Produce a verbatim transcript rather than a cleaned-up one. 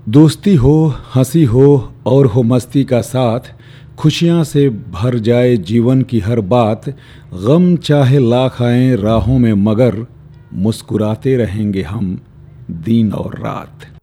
दोस्ती हो, हंसी हो और हो मस्ती का साथ, खुशियाँ से भर जाए जीवन की हर बात। गम चाहे लाख आए राहों में मगर मुस्कुराते रहेंगे हम दिन और रात।